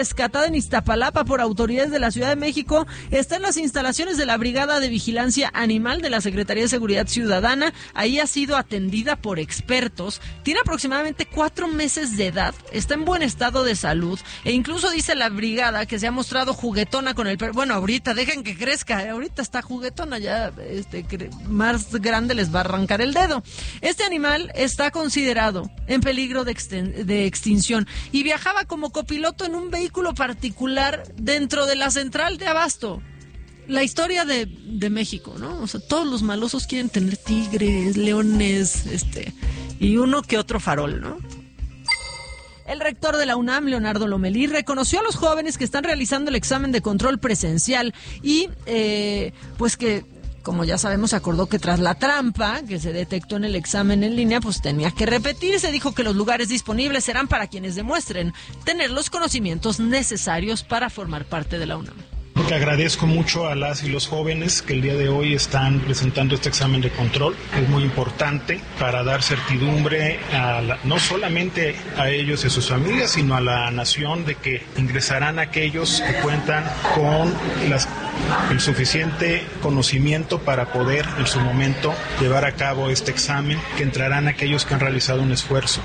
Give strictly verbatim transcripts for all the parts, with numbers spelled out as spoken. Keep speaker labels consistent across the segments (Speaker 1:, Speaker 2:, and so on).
Speaker 1: Rescatada en Iztapalapa por autoridades de la Ciudad de México, está en las instalaciones de la Brigada de Vigilancia Animal de la Secretaría de Seguridad Ciudadana. Ahí ha sido atendida por expertos. Tiene aproximadamente cuatro meses de edad, está en buen estado de salud e incluso dice la brigada que se ha mostrado juguetona con el perro. Bueno, ahorita dejen que crezca, ahorita está juguetona, ya este, más grande les va a arrancar el dedo. Este animal está considerado en peligro de, exten- de extinción y viajaba como copiloto en un vehículo particular dentro de la central de abasto. La historia de, de México, ¿no? O sea, todos los malosos quieren tener tigres, leones, este, y uno que otro farol, ¿no? El rector de la UNAM, Leonardo Lomelí, reconoció a los jóvenes que están realizando el examen de control presencial y, eh, pues que, como ya sabemos, acordó que tras la trampa que se detectó en el examen en línea, pues tenía que repetirse. Dijo que los lugares disponibles serán para quienes demuestren tener los conocimientos necesarios para formar parte de la UNAM.
Speaker 2: Porque agradezco mucho a las y los jóvenes que el día de hoy están presentando este examen de control. Es muy importante para dar certidumbre a la, no solamente a ellos y a sus familias, sino a la nación, de que ingresarán aquellos que cuentan con las, el suficiente conocimiento para poder en su momento llevar a cabo este examen, que entrarán aquellos que han realizado un esfuerzo.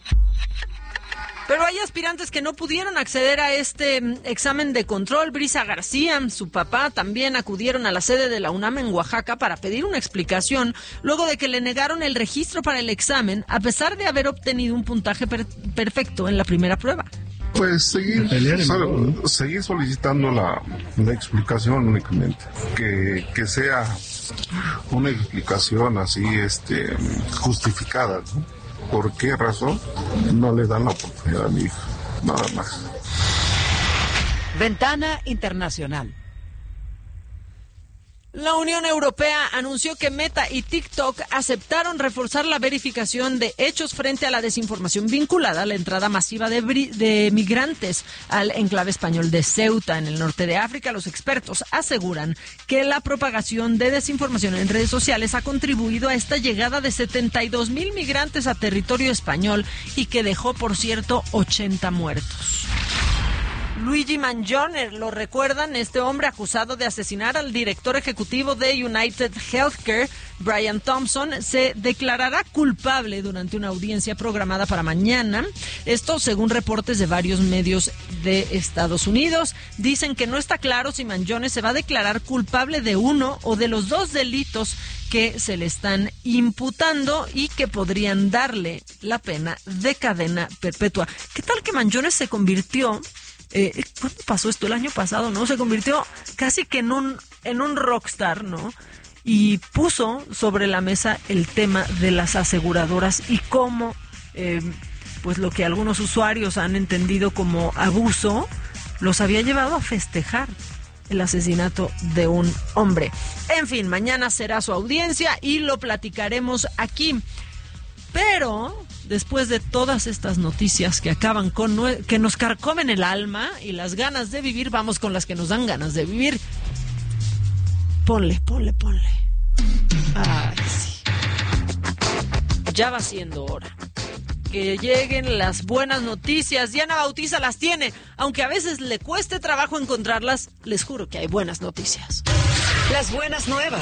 Speaker 1: Pero hay aspirantes que no pudieron acceder a este examen de control. Brisa García, su papá, también acudieron a la sede de la UNAM en Oaxaca para pedir una explicación luego de que le negaron el registro para el examen a pesar de haber obtenido un puntaje per- perfecto en la primera prueba.
Speaker 3: Pues seguir, solo, seguir solicitando la, la explicación únicamente, que, que sea una explicación así este, justificada, ¿no? ¿Por qué razón no le dan la oportunidad a mi hija? Nada más.
Speaker 4: Ventana Internacional.
Speaker 1: La Unión Europea anunció que Meta y TikTok aceptaron reforzar la verificación de hechos frente a la desinformación vinculada a la entrada masiva de, bri- de migrantes al enclave español de Ceuta, en el norte de África. Los expertos aseguran que la propagación de desinformación en redes sociales ha contribuido a esta llegada de setenta y dos mil migrantes a territorio español y que dejó, por cierto, ochenta muertos. Luigi Mangione, ¿lo recuerdan? Este hombre acusado de asesinar al director ejecutivo de United Healthcare, Brian Thompson, se declarará culpable durante una audiencia programada para mañana. Esto según reportes de varios medios de Estados Unidos. Dicen que no está claro si Mangione se va a declarar culpable de uno o de los dos delitos que se le están imputando y que podrían darle la pena de cadena perpetua. ¿Qué tal que Mangione se convirtió... Eh, ¿Cuándo pasó esto? El año pasado, ¿no? Se convirtió casi que en un, en un rockstar, ¿no? Y puso sobre la mesa el tema de las aseguradoras y cómo, eh, pues lo que algunos usuarios han entendido como abuso, los había llevado a festejar el asesinato de un hombre. En fin, mañana será su audiencia y lo platicaremos aquí. Pero después de todas estas noticias que acaban con nue- que nos carcomen el alma y las ganas de vivir, vamos con las que nos dan ganas de vivir. Ponle, ponle, ponle. Ay, sí. Ya va siendo hora que lleguen las buenas noticias. Diana Bautiza las tiene, aunque a veces le cueste trabajo encontrarlas, les juro que hay buenas noticias.
Speaker 4: Las buenas nuevas.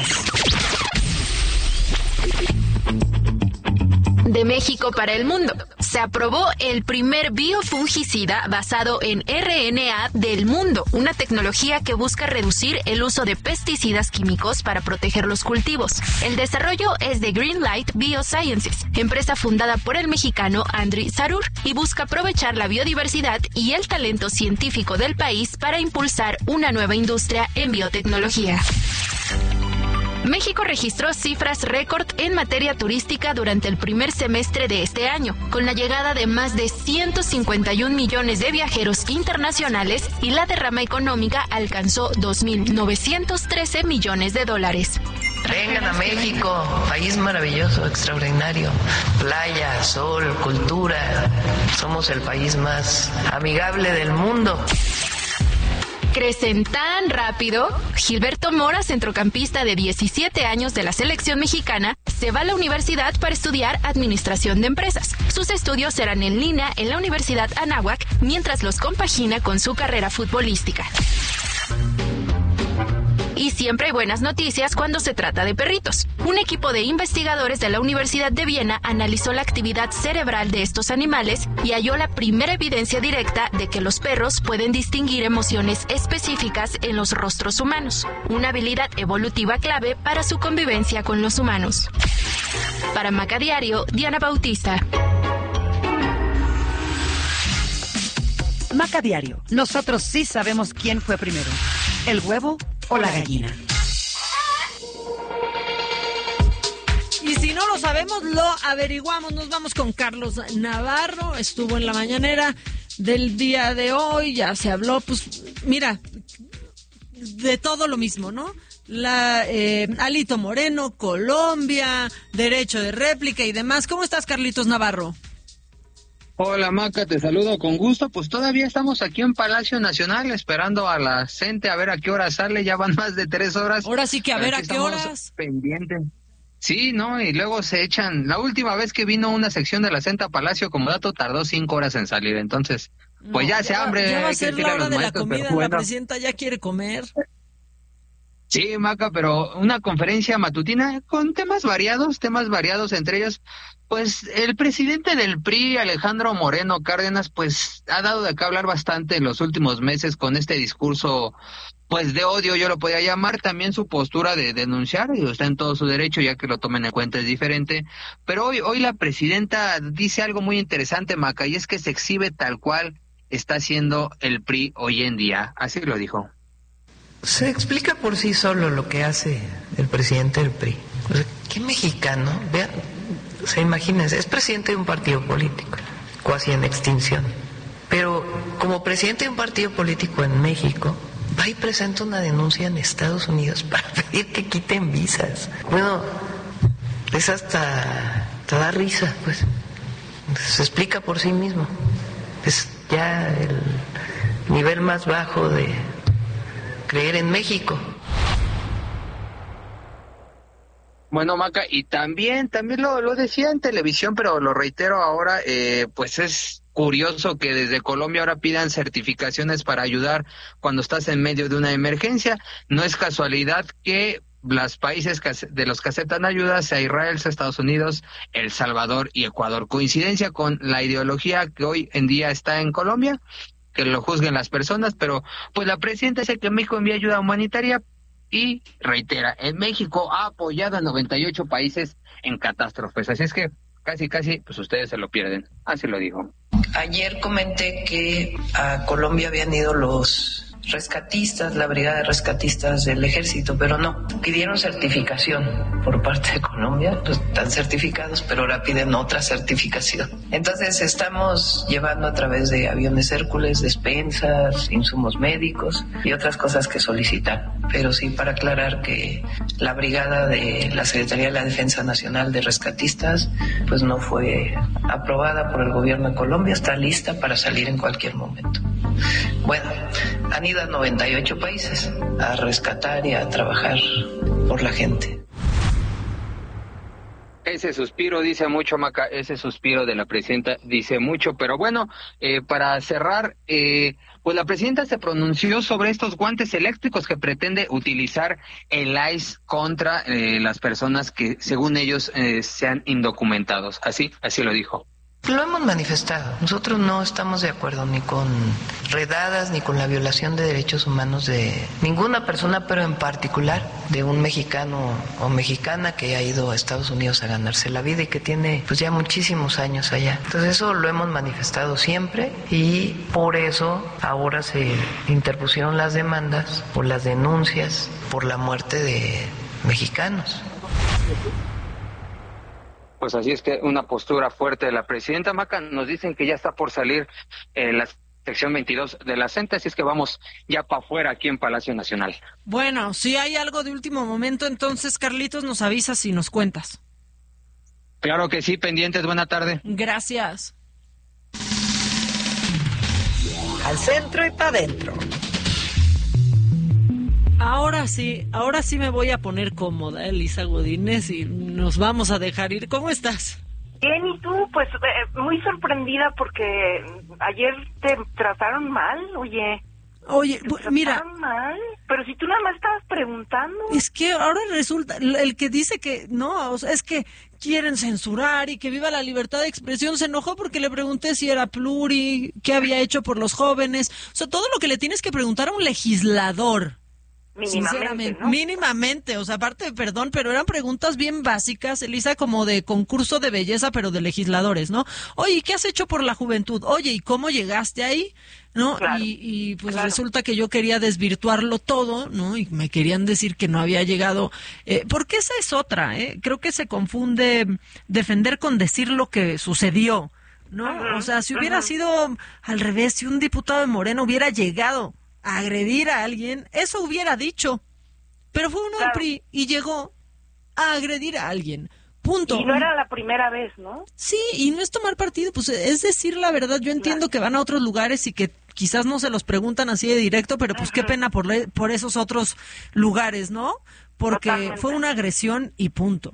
Speaker 5: De México para el mundo. Se aprobó el primer biofungicida basado en R N A del mundo, una tecnología que busca reducir el uso de pesticidas químicos para proteger los cultivos. El desarrollo es de Greenlight Biosciences, empresa fundada por el mexicano Andri Sarur, y busca aprovechar la biodiversidad y el talento científico del país para impulsar una nueva industria en biotecnología. México registró cifras récord en materia turística durante el primer semestre de este año, con la llegada de más de ciento cincuenta y un millones de viajeros internacionales y la derrama económica alcanzó dos mil novecientos trece millones de dólares.
Speaker 6: Vengan a México, país maravilloso, extraordinario. Playa, sol, cultura. Somos el país más amigable del mundo.
Speaker 5: crecen tan rápido? Gilberto Mora, centrocampista de diecisiete años de la selección mexicana, se va a la universidad para estudiar administración de empresas. Sus estudios serán en línea en la Universidad Anáhuac, mientras los compagina con su carrera futbolística. Y siempre hay buenas noticias cuando se trata de perritos. Un equipo de investigadores de la Universidad de Viena analizó la actividad cerebral de estos animales y halló la primera evidencia directa de que los perros pueden distinguir emociones específicas en los rostros humanos, una habilidad evolutiva clave para su convivencia con los humanos. Para Maca Diario, Diana Bautista.
Speaker 4: Maca Diario. Nosotros sí sabemos quién fue primero, el huevo o la gallina.
Speaker 1: Y si no lo sabemos, lo averiguamos. Nos vamos con Carlos Navarro. Estuvo en la mañanera del día de hoy. Ya se habló, pues, mira, de todo lo mismo, ¿no? La eh, Alito Moreno, Colombia, derecho de réplica y demás. ¿Cómo estás, Carlitos Navarro?
Speaker 7: Hola Maca, te saludo con gusto. Pues todavía estamos aquí en Palacio Nacional esperando a la gente a ver a qué hora sale. Ya van más de tres horas.
Speaker 1: Ahora sí que a ver a qué horas.
Speaker 7: Pendiente. Sí, ¿no? Y luego se echan. La última vez que vino una sección de la C E N T a Palacio como dato tardó cinco horas en salir. Entonces, pues no, ya, ya se hambre.
Speaker 1: Ya va a ser la hora de la comida. Bueno. La presidenta ya quiere comer.
Speaker 7: Sí, Maca, pero una conferencia matutina con temas variados, temas variados, entre ellos, pues el presidente del P R I, Alejandro Moreno Cárdenas, pues ha dado de qué hablar bastante en los últimos meses con este discurso, pues de odio, yo lo podría llamar, también su postura de denunciar, y está en todo su derecho, ya que lo tomen en cuenta es diferente, pero hoy, hoy la presidenta dice algo muy interesante, Maca, y es que se exhibe tal cual está haciendo el P R I hoy en día, así lo dijo.
Speaker 6: Se explica por sí solo lo que hace el presidente del P R I. O sea, ¿qué mexicano? Vean, o sea, imagínense, es presidente de un partido político, casi en extinción. Pero como presidente de un partido político en México, va y presenta una denuncia en Estados Unidos para pedir que quiten visas. Bueno, es hasta, hasta da risa, pues. Se explica por sí mismo. Es ya el nivel más bajo de creer en México.
Speaker 7: Bueno, Maca, y también, también lo, lo decía en televisión, pero lo reitero ahora, eh, pues es curioso que desde Colombia ahora pidan certificaciones para ayudar cuando estás en medio de una emergencia. No es casualidad que los países que, de los que aceptan ayuda sea Israel, sea Estados Unidos, El Salvador y Ecuador. Coincidencia con la ideología que hoy en día está en Colombia, que lo juzguen las personas, pero pues la presidenta dice que México envía ayuda humanitaria y reitera, en México ha apoyado a noventa y ocho países en catástrofes, así es que casi casi pues ustedes se lo pierden, así lo dijo.
Speaker 6: Ayer comenté que a Colombia habían ido los rescatistas, la brigada de rescatistas del ejército, pero no, pidieron certificación por parte de Colombia, pues, están certificados, pero ahora piden otra certificación. Entonces estamos llevando a través de aviones Hércules, despensas, insumos médicos y otras cosas que solicitan, pero sí para aclarar que la brigada de la Secretaría de la Defensa Nacional de Rescatistas pues no fue aprobada por el gobierno de Colombia, está lista para salir en cualquier momento. Bueno, han ido a noventa y ocho países a rescatar y a trabajar por la gente.
Speaker 7: Ese suspiro dice mucho, Maca, ese suspiro de la presidenta dice mucho, pero bueno, eh, para cerrar, eh, pues la presidenta se pronunció sobre estos guantes eléctricos que pretende utilizar el I C E contra eh, las personas que, según ellos, eh, sean indocumentados. Así, así lo dijo.
Speaker 6: Lo hemos manifestado. Nosotros no estamos de acuerdo ni con redadas ni con la violación de derechos humanos de ninguna persona, pero en particular de un mexicano o mexicana que ha ido a Estados Unidos a ganarse la vida y que tiene pues ya muchísimos años allá. Entonces eso lo hemos manifestado siempre y por eso ahora se interpusieron las demandas o las denuncias por la muerte de mexicanos.
Speaker 7: Pues así es que una postura fuerte de la presidenta. Maca, nos dicen que ya está por salir eh, la sección veintidós de la C E N T E, así es que vamos ya para afuera aquí en Palacio Nacional.
Speaker 1: Bueno, si hay algo de último momento, entonces, Carlitos, nos avisas y nos cuentas.
Speaker 7: Claro que sí, pendientes, buena tarde.
Speaker 1: Gracias.
Speaker 4: Al centro y para adentro.
Speaker 1: Ahora sí, ahora sí me voy a poner cómoda, Elisa Godínez, y nos vamos a dejar ir. ¿Cómo estás?
Speaker 8: Bien, ¿y tú? Pues eh, muy sorprendida porque ayer te trataron mal, oye.
Speaker 1: Oye,
Speaker 8: ¿Te
Speaker 1: mira,
Speaker 8: trataron mal? Pero si tú nada más estabas preguntando.
Speaker 1: Es que ahora resulta, el que dice que no, o sea, es que quieren censurar y que viva la libertad de expresión, se enojó porque le pregunté si era pluri, qué había hecho por los jóvenes, o sea, todo lo que le tienes que preguntar a un legislador.
Speaker 8: Mínimamente, ¿no?
Speaker 1: Mínimamente, o sea, aparte de perdón, pero eran preguntas bien básicas, Elisa, como de concurso de belleza, pero de legisladores, ¿no? Oye, ¿qué has hecho por la juventud? Oye, ¿y cómo llegaste ahí? ¿No?
Speaker 8: Claro,
Speaker 1: y, y pues
Speaker 8: claro.
Speaker 1: resulta que yo quería desvirtuarlo todo, ¿no? Y me querían decir que no había llegado, eh, porque esa es otra, ¿eh? Creo que se confunde defender con decir lo que sucedió, ¿no?
Speaker 8: Uh-huh,
Speaker 1: o sea, si hubiera
Speaker 8: uh-huh.
Speaker 1: sido al revés, si un diputado de Moreno hubiera llegado a agredir a alguien, eso hubiera dicho. Pero fue uno del
Speaker 8: Claro.
Speaker 1: P R I y llegó a agredir a alguien. Punto.
Speaker 8: Y no era la primera vez, ¿no?
Speaker 1: Sí, y no es tomar partido, pues es decir la verdad. Yo entiendo
Speaker 8: Claro.
Speaker 1: que van a otros lugares y que quizás no se los preguntan así de directo, pero pues
Speaker 8: Ajá.
Speaker 1: qué pena por, le- por esos otros lugares, ¿no? Porque
Speaker 8: Totalmente.
Speaker 1: fue una agresión y punto.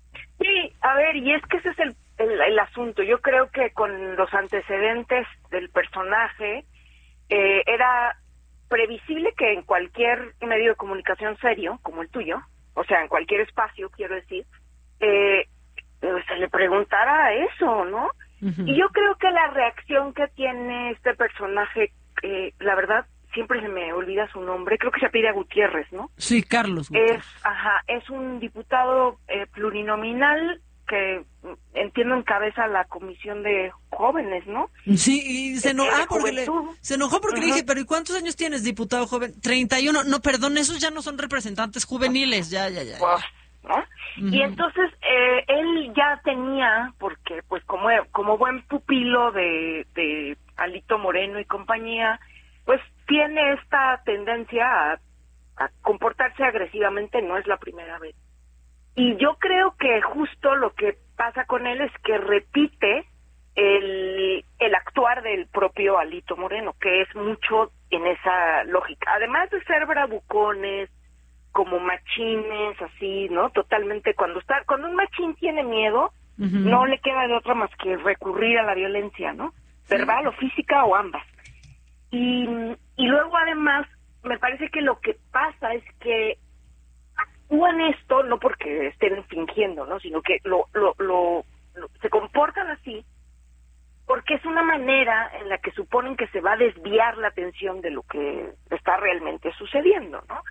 Speaker 8: Sí, a ver, y es que ese es el, el, el asunto. Yo creo que con los antecedentes del personaje eh, era previsible que en cualquier medio de comunicación serio, como el tuyo, o sea, en cualquier espacio, quiero decir, eh, eh, se le preguntara eso, ¿no?
Speaker 1: Ujú.
Speaker 8: Y yo creo que la reacción que tiene este personaje, eh, la verdad, siempre se me olvida su nombre, creo que se apellida Gutiérrez, ¿no?
Speaker 1: Sí, Carlos.
Speaker 8: Es, ajá, es un diputado eh, plurinominal que mm, entiendo encabeza la comisión de jóvenes, ¿no?
Speaker 1: Sí, y se, eno-
Speaker 8: Eh,
Speaker 1: ah, porque le-
Speaker 8: juventud.
Speaker 1: se enojó porque le
Speaker 8: Ajá.
Speaker 1: dije, pero ¿y cuántos años tienes, diputado joven? treinta y uno. No, perdón, esos ya no son representantes juveniles, ya, ya, ya.
Speaker 8: Pues, ¿no?
Speaker 1: Ujú.
Speaker 8: Y entonces eh, él ya tenía, porque pues como como buen pupilo de, de Alito Moreno y compañía, pues tiene esta tendencia a, a comportarse agresivamente, no es la primera vez. Y yo creo que justo lo que pasa con él es que repite el, el actuar del propio Alito Moreno, que es mucho en esa lógica. Además de ser bravucones, como machines, así, ¿no? Totalmente, cuando está, cuando un machín tiene miedo,
Speaker 1: Ujú.
Speaker 8: no le queda de otra más que recurrir a la violencia, ¿no? Verbal o física o ambas. Y, y luego además, me parece que lo que pasa es que actúan esto no porque estén fingiendo, ¿no? Sino que lo, lo, lo, lo- se comportan así porque es una manera en la que suponen que se va a desviar la atención de lo que está realmente sucediendo, ¿no?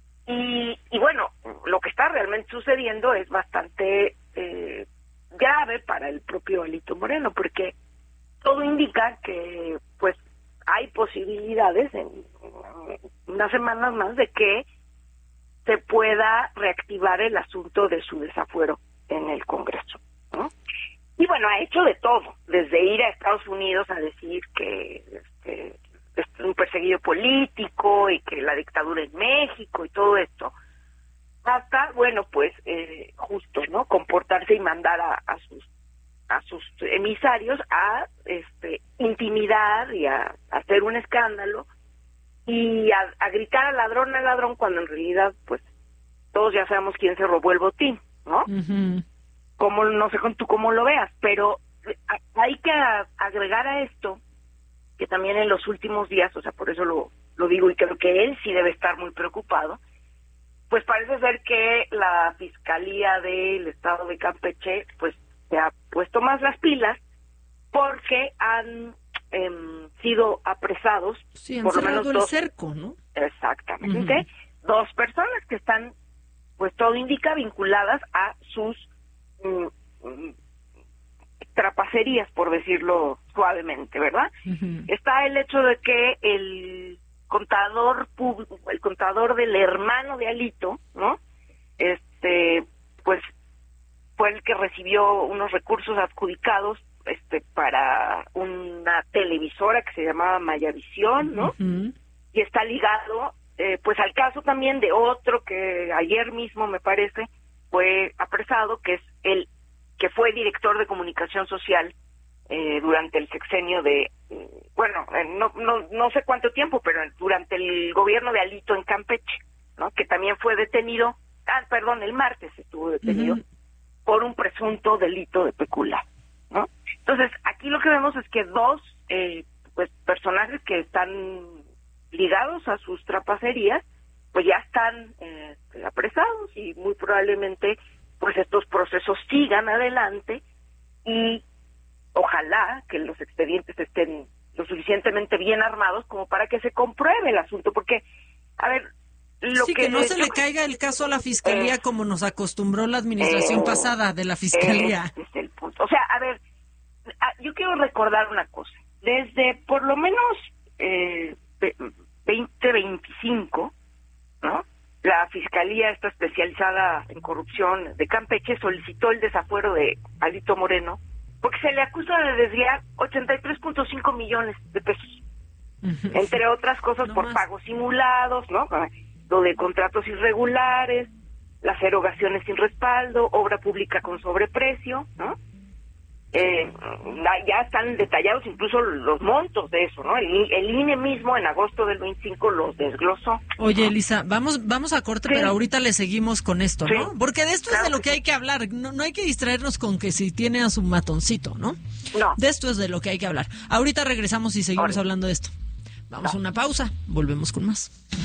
Speaker 8: Y, y bueno, lo que está realmente sucediendo es bastante eh, grave para el propio Alito Moreno, porque todo indica que pues hay posibilidades en unas semanas más de que se pueda reactivar el asunto de su desafuero en el Congreso, ¿no? Y bueno, ha hecho de todo, desde ir a Estados Unidos a decir que este, es un perseguido político y que la dictadura en México y todo esto, hasta, bueno, pues eh, justo, ¿no? Comportarse y mandar a, a sus a sus emisarios a este intimidar y a, a hacer un escándalo y a, a gritar al ladrón al ladrón cuando en realidad pues todos ya sabemos quién se robó el botín, ¿no?
Speaker 1: Ujú.
Speaker 8: Como no sé con tú cómo lo veas, pero a- hay que a- agregar a esto que también en los últimos días, o sea, por eso lo, lo digo y creo que él sí debe estar muy preocupado, pues parece ser que la Fiscalía del Estado de Campeche pues se ha puesto más las pilas porque han em, sido apresados
Speaker 1: Sí, han
Speaker 8: por lo
Speaker 1: cerrado
Speaker 8: menos
Speaker 1: el
Speaker 8: dos,
Speaker 1: cerco, ¿no?
Speaker 8: exactamente, dos personas que están, pues todo indica, vinculadas a sus mm, mm, trapacerías, por decirlo suavemente, ¿verdad?
Speaker 1: Ujú.
Speaker 8: Está el hecho de que el contador público, el contador del hermano de Alito, ¿no? Este, pues fue el que recibió unos recursos adjudicados este para una televisora que se llamaba Mayavisión, ¿no?
Speaker 1: Ujú.
Speaker 8: Y está ligado eh, pues al caso también de otro que ayer mismo me parece fue apresado, que es el que fue director de comunicación social eh, durante el sexenio de eh, bueno eh, no no no sé cuánto tiempo, pero durante el gobierno de Alito en Campeche, ¿no? también fue detenido, ah, perdón, el martes estuvo detenido uh-huh. por un presunto delito de peculado, ¿no? Entonces, aquí lo que vemos es que dos eh, pues personajes que están ligados a sus trapacerías, pues ya están eh, apresados y muy probablemente pues estos procesos sigan adelante y ojalá que los expedientes estén lo suficientemente bien armados como para que se compruebe el asunto, porque, a ver, lo
Speaker 1: sí,
Speaker 8: que...
Speaker 1: que no se le caiga el caso a la Fiscalía eh, como nos acostumbró la administración eh, pasada de la Fiscalía.
Speaker 8: Eh, es el punto. O sea, a ver, yo quiero recordar una cosa. Desde por lo menos eh, veinte veinticinco, ¿no? La Fiscalía esta especializada en corrupción de Campeche solicitó el desafuero de Alito Moreno porque se le acusa de desviar ochenta y tres punto cinco millones de pesos, uh-huh. entre otras cosas no por más. Pagos simulados, ¿no? Lo de contratos irregulares, las erogaciones sin respaldo, obra pública con sobreprecio, ¿no? Eh, ya están detallados incluso los montos de eso, ¿no? El, el I N E mismo en agosto del veinticinco los desglosó.
Speaker 1: Oye, Elisa, vamos vamos a corte, sí. pero ahorita le seguimos con esto, ¿no? Sí. Porque de esto claro es de lo que sí. hay que hablar. No, no hay que distraernos con que si tiene a su matoncito, ¿no?
Speaker 8: No.
Speaker 1: De esto es de lo que hay que hablar. Ahorita regresamos y seguimos Ahora. hablando de esto. Vamos no. a una pausa, volvemos con más.